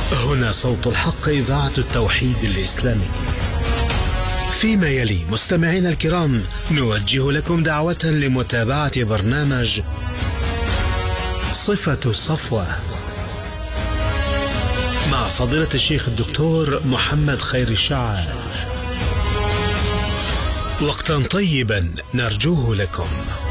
هنا صوت الحق، إذاعة التوحيد الإسلامي. فيما يلي مستمعينا الكرام نوجه لكم دعوة لمتابعة برنامج صفة الصفوة مع فضيلة الشيخ الدكتور محمد خير الشعار. وقتا طيبا نرجوه لكم.